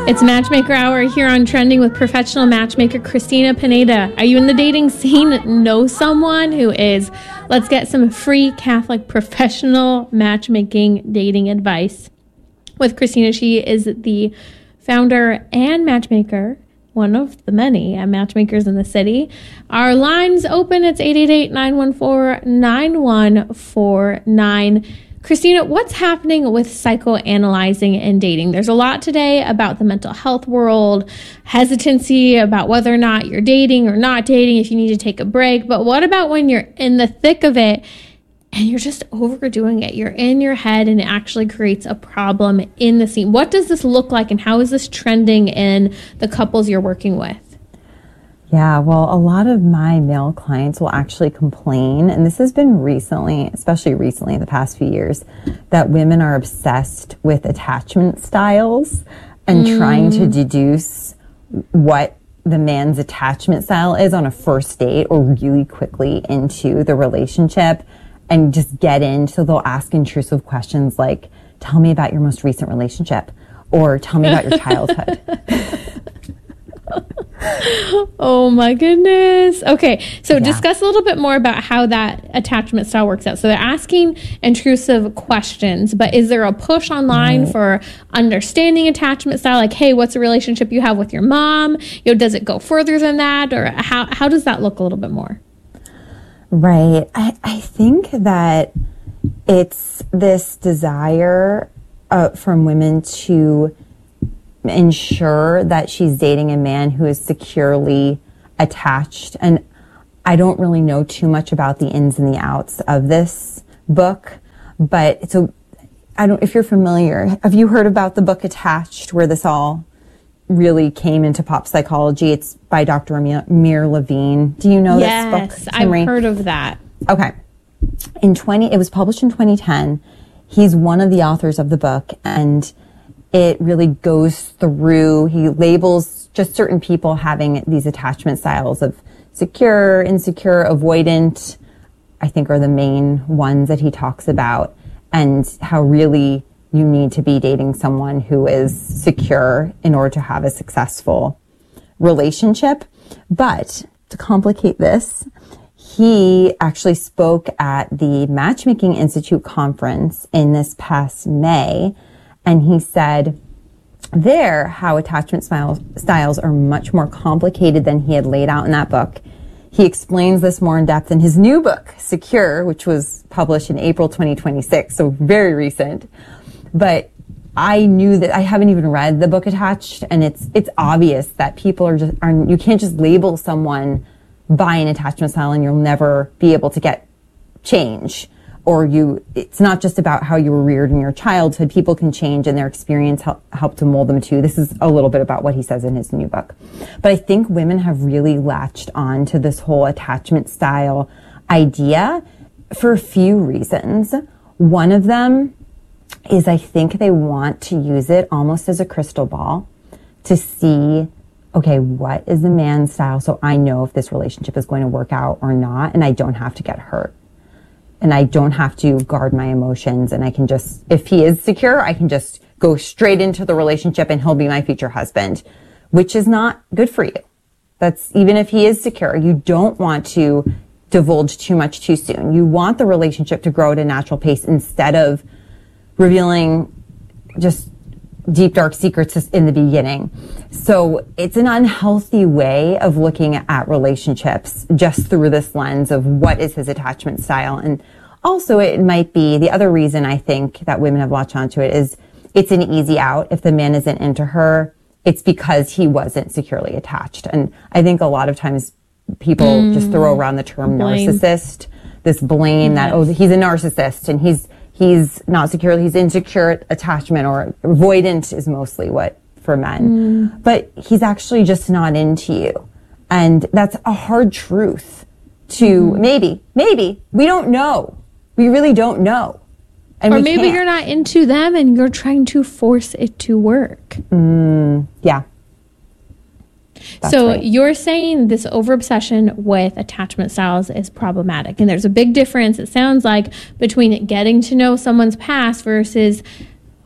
It's Matchmaker Hour here on Trending with professional matchmaker Christina Pineda. Are you in the dating scene? Know someone who is? Let's get some free Catholic professional matchmaking dating advice with Christina. She is the founder and matchmaker, one of the many matchmakers in the city. Our line's open. It's 888-914-9149. Christina, what's happening with psychoanalyzing and dating? There's a lot today about the mental health world, hesitancy about whether or not you're dating or not dating, if you need to take a break. But what about when you're in the thick of it and you're just overdoing it? You're in your head and it actually creates a problem in the scene. What does this look like and how is this trending in the couples you're working with? Yeah, well, a lot of my male clients will actually complain, and this has been recently, especially recently in the past few years, that women are obsessed with attachment styles and trying to deduce what the man's attachment style is on a first date or really quickly into the relationship and just get in. So they'll ask intrusive questions like, tell me about your most recent relationship, or tell me about your childhood. Oh my goodness. Okay, so discuss a little bit more about how that attachment style works out. So they're asking intrusive questions, but is there a push online for understanding attachment style? Like, hey, what's a relationship you have with your mom? Does it go further than that? Or how does that look a little bit more? Right. I think that it's this desire from women to ensure that she's dating a man who is securely attached. And I don't really know too much about the ins and the outs of this book, but so if you're familiar, have you heard about the book Attached, where this all really came into pop psychology? It's by Dr. Amir Levine. Do you know this book? Yes, I've heard of that. Okay. It was published in 2010. He's one of the authors of the book, and it really goes through, he labels just certain people having these attachment styles of secure, insecure, avoidant, I think are the main ones that he talks about, and how really you need to be dating someone who is secure in order to have a successful relationship. But to complicate this, he actually spoke at the Matchmaking Institute conference in this past May, and he said there how attachment styles are much more complicated than he had laid out in that book. He explains this more in depth in his new book, Secure, which was published in April 2026, so very recent. But I knew that I haven't even read the book Attached, and it's obvious that people you can't just label someone by an attachment style and you'll never be able to get change. Or it's not just about how you were reared in your childhood. People can change and their experience help to mold them too. This is a little bit about what he says in his new book. But I think women have really latched on to this whole attachment style idea for a few reasons. One of them is I think they want to use it almost as a crystal ball to see, okay, what is the man's style? So I know if this relationship is going to work out or not, and I don't have to get hurt. And I don't have to guard my emotions. And I can just, if he is secure, I can just go straight into the relationship and he'll be my future husband, which is not good for you. Even if he is secure, you don't want to divulge too much too soon. You want the relationship to grow at a natural pace instead of revealing just deep, dark secrets in the beginning. So it's an unhealthy way of looking at relationships just through this lens of what is his attachment style. And also it might be, the other reason I think that women have latched onto it is it's an easy out. If the man isn't into her, it's because he wasn't securely attached. And I think a lot of times people just throw around the term narcissist, this blame that, oh, he's a narcissist and he's not secure, he's insecure attachment, or avoidant is mostly what for men. But he's actually just not into you. And that's a hard truth to maybe, we don't know. We really don't know. And or maybe you're not into them and you're trying to force it to work. Yeah. So you're saying this over-obsession with attachment styles is problematic. And there's a big difference, it sounds like, between getting to know someone's past versus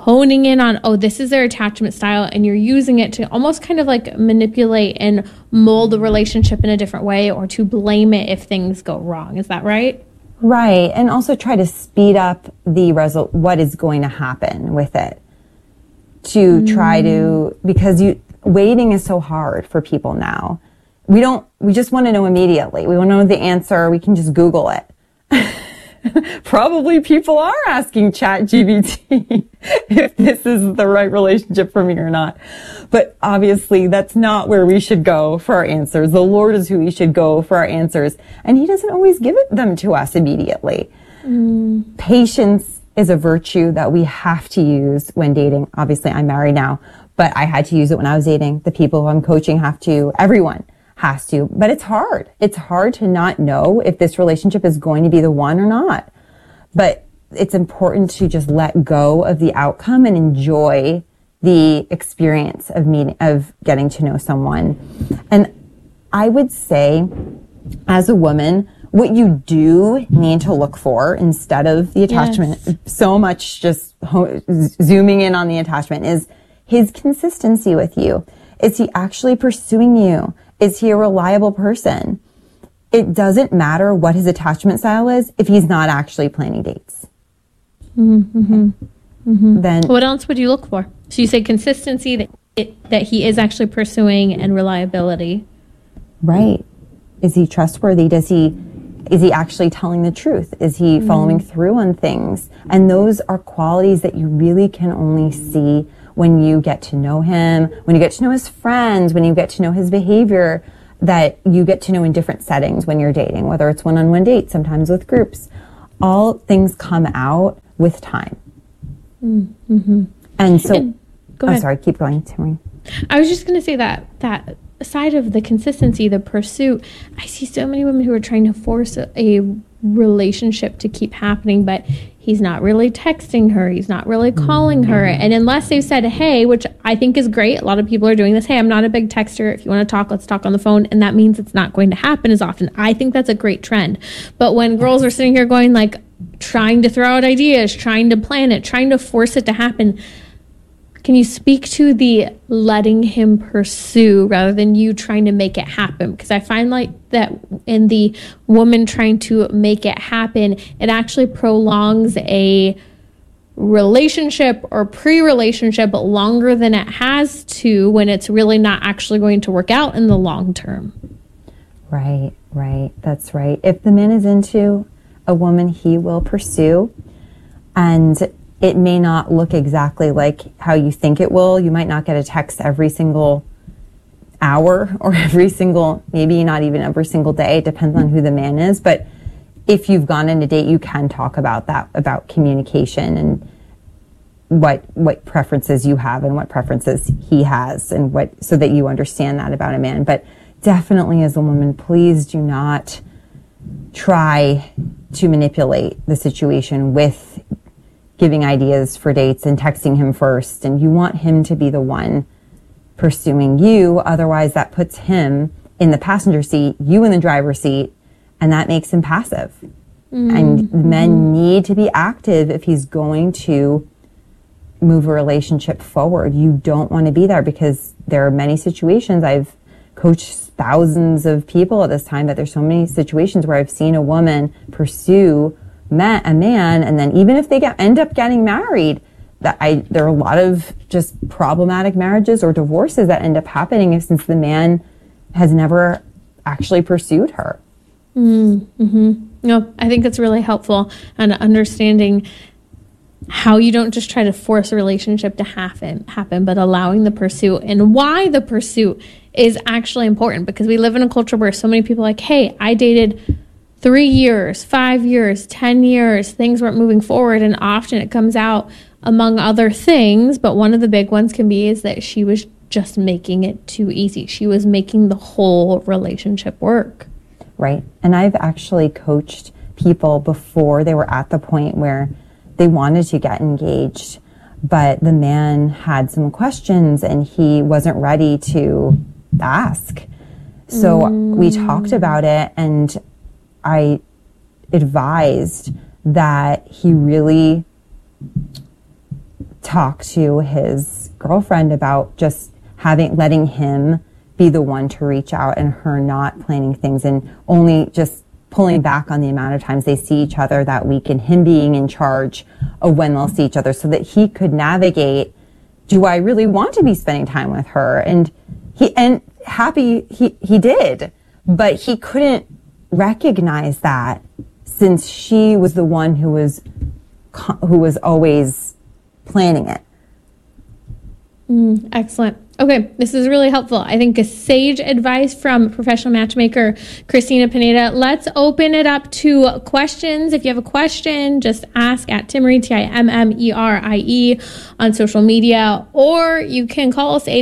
honing in on, oh, this is their attachment style, and you're using it to almost kind of like manipulate and mold the relationship in a different way, or to blame it if things go wrong. Is that right? Right. And also try to speed up the what is going to happen with it, to try to, because waiting is so hard for people now. We just want to know immediately. We want to know the answer. We can just Google it. Probably people are asking ChatGPT if this is the right relationship for me or not. But obviously that's not where we should go for our answers. The Lord is who we should go for our answers. And he doesn't always give them to us immediately. Patience is a virtue that we have to use when dating. Obviously I'm married now, but I had to use it when I was dating. The people who I'm coaching have to. Everyone has to, but it's hard. It's hard to not know if this relationship is going to be the one or not. But it's important to just let go of the outcome and enjoy the experience of getting to know someone. And I would say, as a woman, what you do need to look for instead of the attachment, so much just zooming in on the attachment, is his consistency with you. Is he actually pursuing you? Is he a reliable person? It doesn't matter what his attachment style is if he's not actually planning dates. Then what else would you look for? So you say consistency, that he is actually pursuing, and reliability. Right. Is he trustworthy? Is he actually telling the truth? Is he following through on things? And those are qualities that you really can only see when you get to know him, when you get to know his friends, when you get to know his behavior, that you get to know in different settings when you're dating, whether it's one-on-one dates, sometimes with groups. All things come out with time. And so, go ahead. I'm sorry, keep going, Tammy. I was just going to say that side of the consistency, the pursuit, I see so many women who are trying to force a relationship to keep happening, but he's not really texting her, he's not really calling her, and unless they've said, hey, which I think is great, a lot of people are doing this, hey, I'm not a big texter, if you want to talk, let's talk on the phone, and that means it's not going to happen as often. I think that's a great trend. But when girls are sitting here going, like, trying to throw out ideas, trying to plan it, trying to force it to happen, can you speak to the letting him pursue rather than you trying to make it happen? Because I find like that in the woman trying to make it happen, it actually prolongs a relationship or pre-relationship longer than it has to, when it's really not actually going to work out in the long term. Right. That's right. If the man is into a woman, he will pursue, and it may not look exactly like how you think it will. You might not get a text every single hour or maybe not even every single day. It depends on who the man is. But if you've gone on a date, you can talk about that, about communication and what preferences you have and what preferences he has, and so that you understand that about a man. But definitely as a woman, please do not try to manipulate the situation with giving ideas for dates and texting him first. And you want him to be the one pursuing you. Otherwise, that puts him in the passenger seat, you in the driver's seat, and that makes him passive. And men need to be active if he's going to move a relationship forward. You don't want to be there, because there are many situations. I've coached thousands of people at this time, but there's so many situations where I've seen a woman pursue a man, and then even if they end up getting married, there are a lot of just problematic marriages or divorces that end up happening since the man has never actually pursued her. No, I think it's really helpful, and understanding how you don't just try to force a relationship to happen, but allowing the pursuit, and why the pursuit is actually important, because we live in a culture where so many people are like, hey, I dated 3 years, 5 years, 10 years, things weren't moving forward. And often it comes out, among other things, but one of the big ones can be is that she was just making it too easy. She was making the whole relationship work. Right. And I've actually coached people before they were at the point where they wanted to get engaged, but the man had some questions and he wasn't ready to ask. So we talked about it, and I advised that he really talk to his girlfriend about just letting him be the one to reach out and her not planning things and only just pulling back on the amount of times they see each other that week and him being in charge of when they'll see each other so that he could navigate, do I really want to be spending time with her? And he did, but he couldn't recognize that since she was the one who was always planning it. Excellent. Okay, this is really helpful. I think a sage advice from professional matchmaker Christina Pineda. Let's open it up to questions. If you have a question, just ask at Timmerie, Timmerie, on social media, or you can call us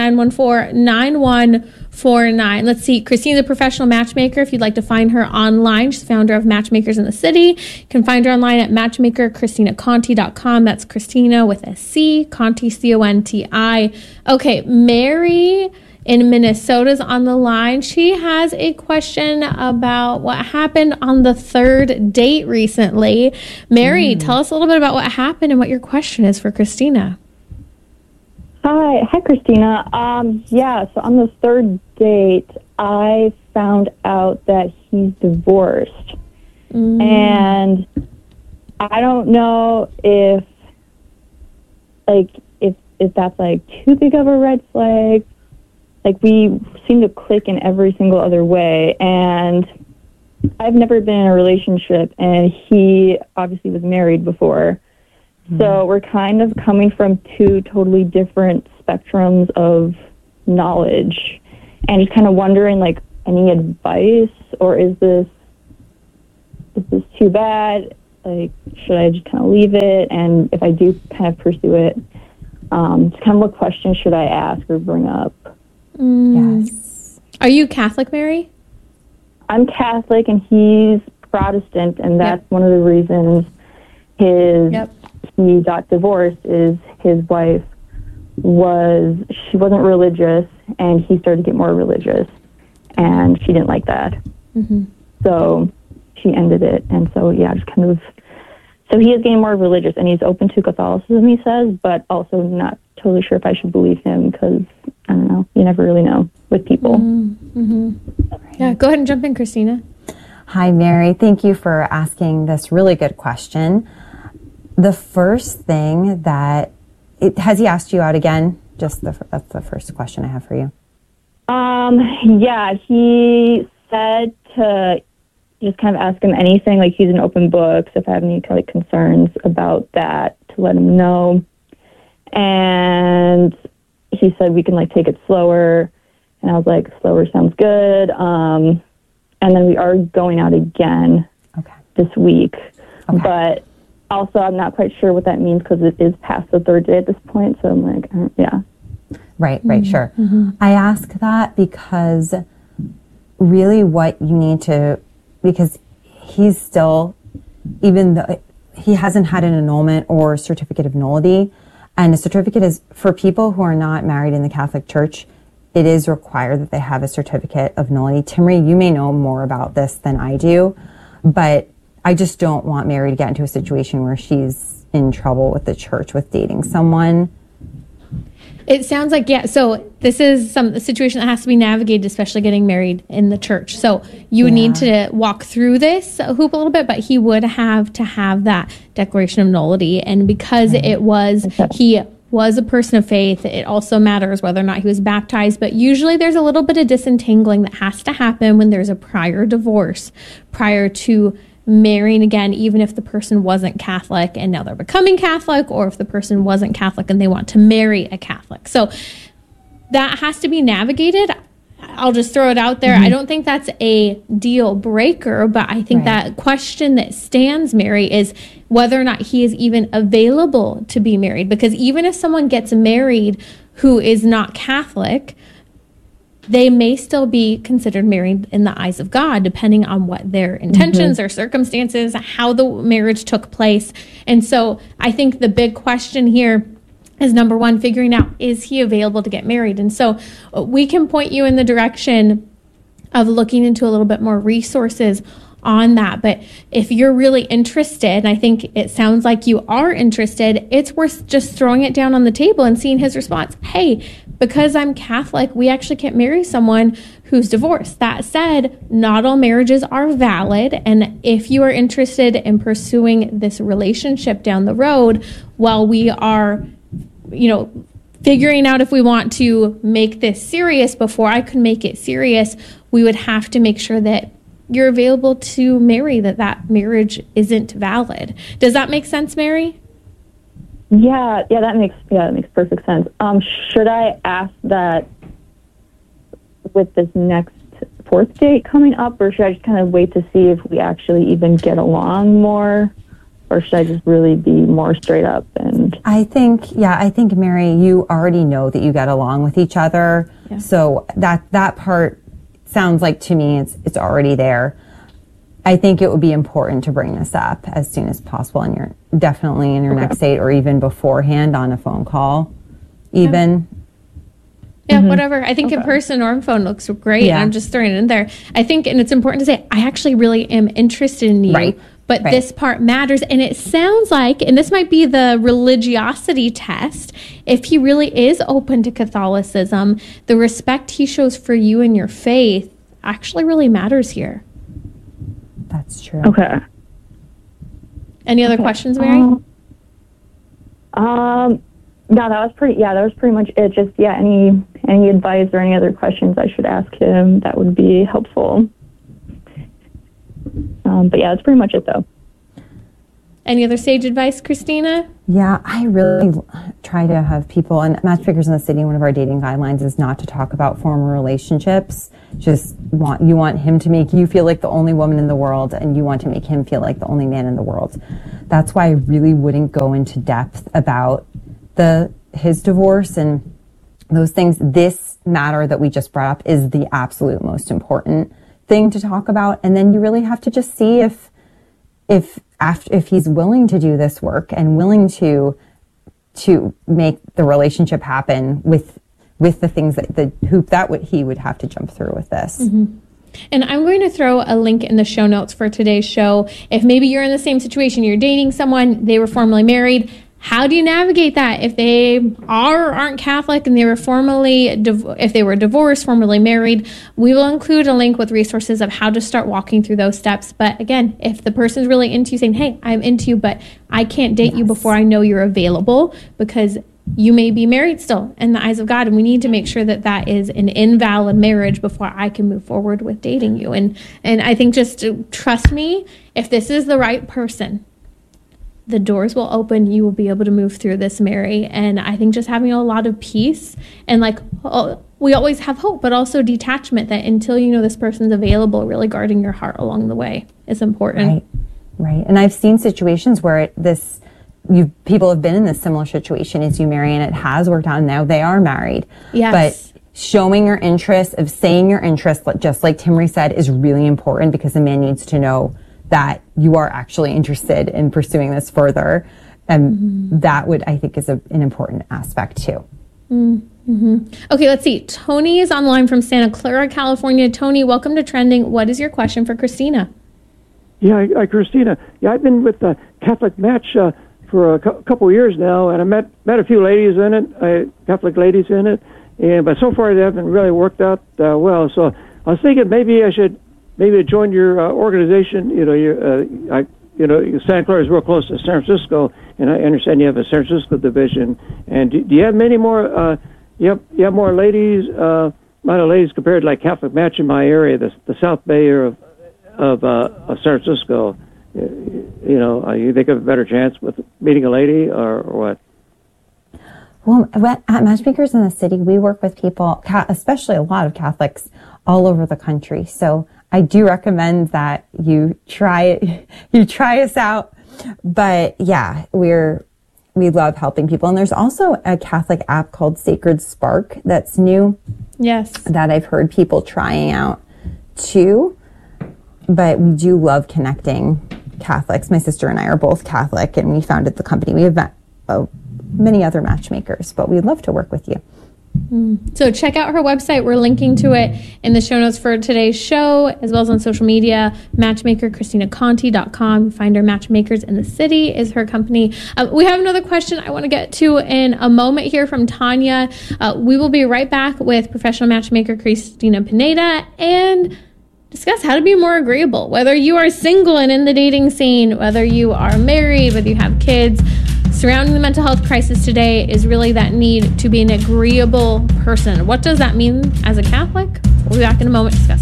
888-914-9149. Let's see. Christina's a professional matchmaker. If you'd like to find her online, she's the founder of Matchmakers in the City. You can find her online at matchmakerChristinaConti.com. That's Christina with a C, Conti, C-O-N-T-I. Okay, Mary in Minnesota's on the line. She has a question about what happened on the third date recently. Mary, tell us a little bit about what happened and what your question is for Christina. Hi, Christina. So on the third date, I found out that he's divorced. And I don't know if that's like too big of a red flag. Like, we seem to click in every single other way, and I've never been in a relationship, and he obviously was married before. So we're kind of coming from two totally different spectrums of knowledge, and he's kind of wondering, like, any advice, or is this too bad? Like, should I just kind of leave it? And if I do kind of pursue it, just kind of what questions should I ask or bring up? Yes. Are you Catholic, Mary? I'm Catholic, and he's Protestant, and that's one of the reasons he got divorced. Is his wife she wasn't religious, and he started to get more religious, and she didn't like that. So she ended it, and so just kind of. So he is getting more religious, and he's open to Catholicism, he says, but also not totally sure if I should believe him because, I don't know, you never really know with people. Yeah, go ahead and jump in, Christina. Hi, Mary. Thank you for asking this really good question. The first thing has he asked you out again? That's the first question I have for you. He said to just kind of ask him anything, like he's an open book, so if I have any kind of concerns about that, to let him know. And he said we can like take it slower, and I was like, slower sounds good. And then we are going out again this week, but also I'm not quite sure what that means because it is past the third day at this point, so I'm like, Right, sure. I ask that because really what you need to, because he's still, even though he hasn't had an annulment or certificate of nullity, and a certificate is, for people who are not married in the Catholic Church, it is required that they have a certificate of nullity. Timmerie, you may know more about this than I do, but I just don't want Mary to get into a situation where she's in trouble with the church with dating someone. It sounds like, so this is a situation that has to be navigated, especially getting married in the church. So you would need to walk through this hoop a little bit, but he would have to have that declaration of nullity. And because he was a person of faith, it also matters whether or not he was baptized. But usually there's a little bit of disentangling that has to happen when there's a prior divorce, prior to marrying again, even if the person wasn't Catholic and now they're becoming Catholic, or if the person wasn't Catholic and they want to marry a Catholic. So that has to be navigated. I'll just throw it out there. I don't think that's a deal breaker, but I think that question that stands, Mary, is whether or not he is even available to be married. Because even if someone gets married who is not Catholic, they may still be considered married in the eyes of God, depending on what their intentions or circumstances, how the marriage took place. And so I think the big question here is, number one, figuring out, is he available to get married? And so we can point you in the direction of looking into a little bit more resources on that. But if you're really interested, and I think it sounds like you are interested, it's worth just throwing it down on the table and seeing his response. Hey, because I'm Catholic, we actually can't marry someone who's divorced. That said, not all marriages are valid. And if you are interested in pursuing this relationship down the road, while we are, figuring out if we want to make this serious, before I could make it serious, we would have to make sure that you're available to marry, that marriage isn't valid. Does that make sense, Mary? Yeah, that makes perfect sense. Should I ask that with this next fourth date coming up, or should I just kind of wait to see if we actually even get along more? Or should I just really be more straight up? And I think, Mary, you already know that you get along with each other. Yeah. So that part sounds like to me it's already there. I think it would be important to bring this up as soon as possible, and you're definitely in your next date, or even beforehand on a phone call, even. Yeah, whatever. I think in person or on phone looks great. Yeah. I'm just throwing it in there. I think, and it's important to say, I actually really am interested in you. Right. But this part matters. And it sounds like, and this might be the religiosity test, if he really is open to Catholicism, the respect he shows for you and your faith actually really matters here. That's true. Okay. Any other questions, Mary? No, that was pretty much it. Just, any advice or any other questions I should ask him, that would be helpful. But yeah, that's pretty much it, though. Any other sage advice, Christina? Yeah, I really try to have people, and Matchmakers in the City, one of our dating guidelines is not to talk about former relationships. You want him to make you feel like the only woman in the world, and you want to make him feel like the only man in the world. That's why I really wouldn't go into depth about his divorce and those things. This matter that we just brought up is the absolute most important thing to talk about, and then you really have to just see if he's willing to do this work and willing to make the relationship happen with the things that he would have to jump through with this. Mm-hmm. And I'm going to throw a link in the show notes for today's show. If maybe you're in the same situation, you're dating someone, they were formerly married, how do you navigate that if they aren't Catholic and they were if they were divorced, formerly married? We will include a link with resources of how to start walking through those steps. But again, if the person's really into you, saying, hey, I'm into you, but I can't date you before I know you're available, because you may be married still in the eyes of God, and we need to make sure that is an invalid marriage before I can move forward with dating you. And I think just trust me, if this is the right person, the doors will open. You will be able to move through this, Mary. And I think just having a lot of peace and we always have hope, but also detachment, that until you know this person's available, really guarding your heart along the way is important. Right. And I've seen situations where people have been in this similar situation as you, Mary, and it has worked out. Now they are married. Yes. But showing your interest, of saying your interest, just like Timmerie said, is really important, because the man needs to know that you are actually interested in pursuing this further. And that I think is an important aspect too. Mm-hmm. Okay, let's see. Tony is online from Santa Clara, California. Tony, welcome to Trending. What is your question for Christina? Yeah, Christina. Yeah, I've been with the Catholic Match for a couple of years now, and I met a few ladies in it, Catholic ladies in it, but so far they haven't really worked out well. So I was thinking maybe I should join your organization. Santa Clara is real close to San Francisco, and I understand you have a San Francisco division. And do you have many more? You have more ladies, amount of ladies compared to like Catholic Match in my area, the South Bay area of San Francisco. You think of a better chance with meeting a lady, or what? Well, at Matchmakers in the City, we work with people, especially a lot of Catholics all over the country. So I do recommend that you try us out. But yeah, we love helping people. And there's also a Catholic app called Sacred Spark that's new. Yes. That I've heard people trying out too. But we do love connecting Catholics. My sister and I are both Catholic, and we founded the company. We have met many other matchmakers, but we'd love to work with you. So check out her website. We're linking to it in the show notes for today's show, as well as on social media. Matchmaker, ChristinaConti.com. Find her Matchmakers in the City is her company. We have another question I want to get to in a moment here from Tanya. We will be right back with professional matchmaker Christina Pineda and discuss how to be more agreeable. Whether you are single and in the dating scene, whether you are married, whether you have kids, surrounding the mental health crisis today is really that need to be an agreeable person. What does that mean as a Catholic? We'll be back in a moment to discuss.